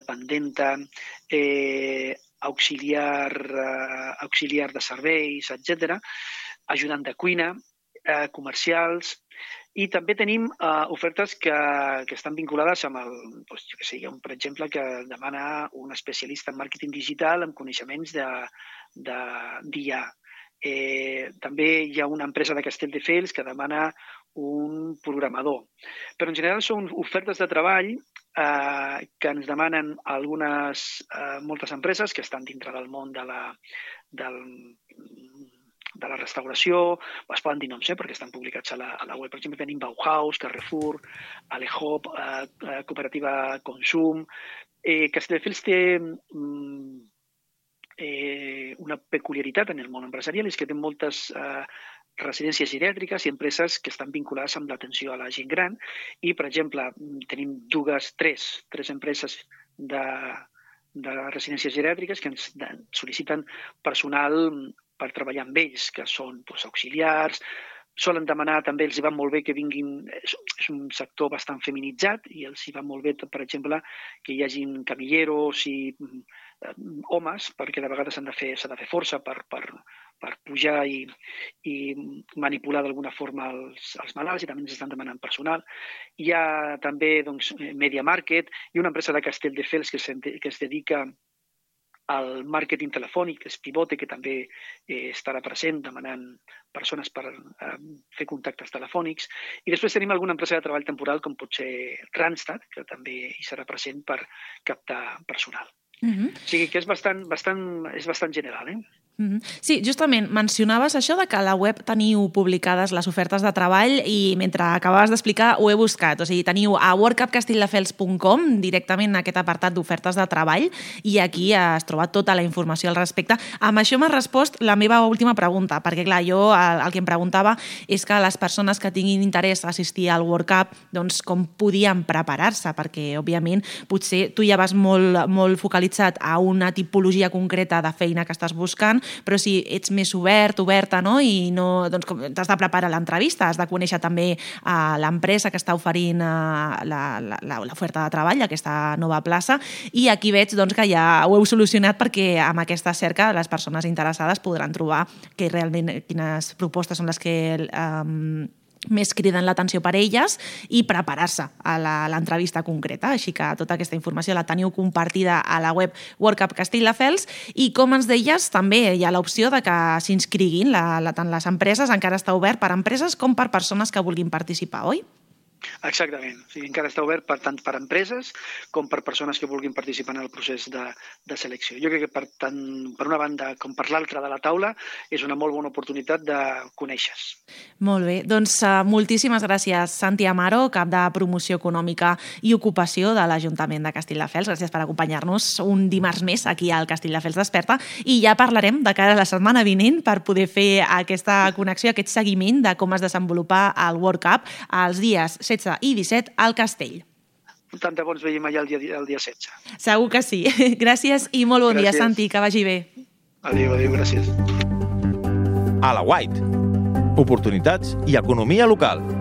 dependenta, auxiliar de serveis, etc., ajudant de cuina, comercials, i també tenim ofertes que estan vinculades amb per exemple, que demana un especialista en màrqueting digital amb coneixements d'IA. També hi ha una empresa de Castelldefels que demana un programador. Però en general són ofertes de treball que ens demanen moltes empreses que estan dintre del món de la restauració, es poden dir noms perquè estan publicats a la web. Per exemple, tenim Bauhaus, Carrefour, Alehop, Cooperativa Consum. Castelldefels té una peculiaritat en el món empresarial, és que té moltes residències geriàtriques i empreses que estan vinculades amb l'atenció a la gent gran. I, per exemple, tenim tres empreses de residències geriàtriques que ens sol·liciten personal per treballar amb ells, que són auxiliars. Solen demanar, també els hi va molt bé que vinguin, és un sector bastant feminitzat i els hi va molt bé, per exemple, que hi hagin camilleros i homes, perquè de vegades s'ha de fer força per pujar i manipular d'alguna forma els malalts, i també ens estan demanant personal. Hi ha també Media Market i una empresa de Castelldefels que es dedica al màrqueting telefònic, que és Pivote, que també estarà present demanant persones per fer contactes telefònics. I després tenim alguna empresa de treball temporal, com pot ser Randstad, que també hi serà present per captar personal. O sigui que és bastant general, Sí, justament mencionaves això de que a la web teniu publicades les ofertes de treball i mentre acabaves d'explicar ho he buscat. O sigui, teniu a workupcastelldefels.com directament aquest apartat d'ofertes de treball i aquí has trobat tota la informació al respecte. Amb això m'ha respost la meva última pregunta, perquè clar, jo el que em preguntava és que les persones que tinguin interès a assistir al WorkUp, doncs com podien preparar-se, perquè òbviament potser tu ja vas molt focalitzat a una tipologia concreta de feina que estàs buscant, però si ets més oberta, no? I no, doncs, t'has de preparar l'entrevista, has de conèixer també l'empresa que està oferint l'oferta de treball, aquesta nova plaça, i aquí veig doncs, que ja ho heu solucionat perquè amb aquesta cerca les persones interessades podran trobar que realment quines propostes són les que més criden l'atenció per elles i preparar-se a l'entrevista concreta. Així que tota aquesta informació la teniu compartida a la web WorkUp Castelldefels i, com ens deies, també hi ha l'opció de que s'inscriguin tant les empreses, encara està obert per empreses com per persones que vulguin participar, oi? Exactament. O sigui, encara està obert tant per empreses com per persones que vulguin participar en el procés de selecció. Jo crec que per una banda com per l'altra de la taula és una molt bona oportunitat de conèixer-se. Molt bé. Doncs moltíssimes gràcies, Santi Amaro, cap de Promoció Econòmica i Ocupació de l'Ajuntament de Castelldefels. Gràcies per acompanyar-nos un dimarts més aquí al Castelldefels Desperta i ja parlarem de cara a la setmana vinent per poder fer aquesta connexió, aquest seguiment de com es desenvolupa el WorkUp els dies 16 i 17 al Castell. Tant de bo ens veiem allà el dia 16. Segur que sí. Gràcies i molt bon dia, Santi, que vagi bé. Adéu, gràcies. A la White. Oportunitats i economia local.